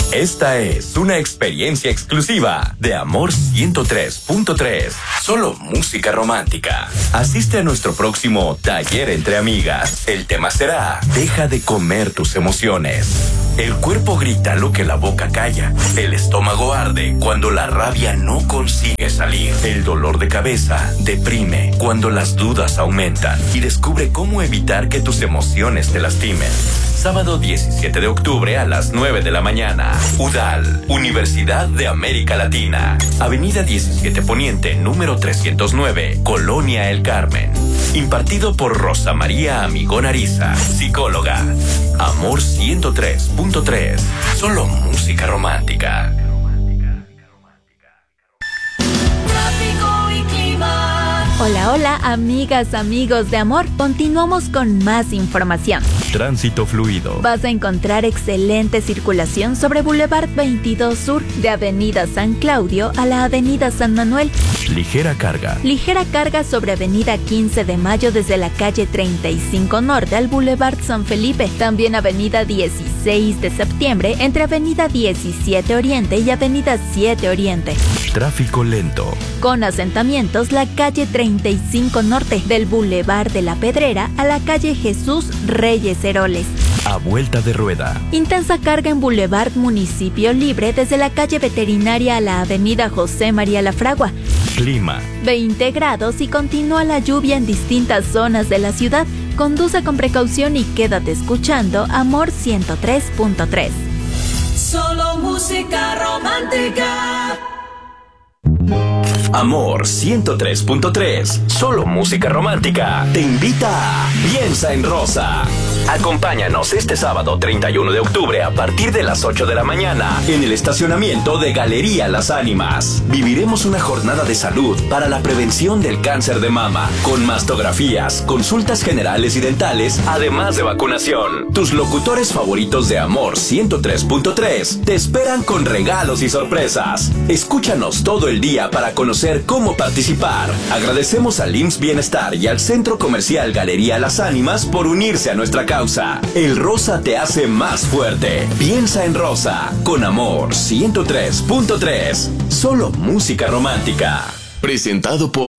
Esta es una experiencia exclusiva de Amor 103.3. Solo música romántica. Asiste a nuestro próximo taller entre amigas. El tema será: deja de comer tus emociones. El cuerpo grita lo que la boca calla. El estómago arde cuando la rabia no consigue salir. El dolor de cabeza deprime cuando las dudas aumentan. Y descubre cómo evitar que tus emociones te lastimen. Sábado 17 de octubre a las 9 de la mañana. UDAL, Universidad de América Latina. Avenida 17 Poniente, número 309, Colonia El Carmen. Impartido por Rosa María Amigón Ariza, psicóloga. Amor 103.3. Solo música romántica. Hola, hola, amigas, amigos de Amor. Continuamos con más información. Tránsito fluido. Vas a encontrar excelente circulación sobre Boulevard 22 Sur, de Avenida San Claudio a la Avenida San Manuel. Ligera carga. Ligera carga sobre Avenida 15 de Mayo desde la calle 35 Norte al Boulevard San Felipe. También Avenida 16 de Septiembre entre Avenida 17 Oriente y Avenida 7 Oriente. Tráfico lento. Con asentamientos, la calle 35 Norte, del Boulevard de la Pedrera a la calle Jesús Reyes Heroles. A vuelta de rueda. Intensa carga en Boulevard Municipio Libre desde la calle Veterinaria a la Avenida José María Lafragua. Clima. 20 grados y continúa la lluvia en distintas zonas de la ciudad. Conduce con precaución y quédate escuchando Amor 103.3. Solo música romántica. Amor 103.3, solo música romántica, te invita a Piensa en Rosa. Acompáñanos este sábado 31 de octubre a partir de las 8 de la mañana en el estacionamiento de Galería Las Ánimas. Viviremos una jornada de salud para la prevención del cáncer de mama, con mastografías, consultas generales y dentales, además de vacunación. Tus locutores favoritos de Amor 103.3 te esperan con regalos y sorpresas. Escúchanos todo el día para conocer cómo participar. Agradecemos al IMSS Bienestar y al Centro Comercial Galería Las Ánimas por unirse a nuestra causa. El rosa te hace más fuerte. Piensa en Rosa con Amor 103.3. Solo música romántica. Presentado por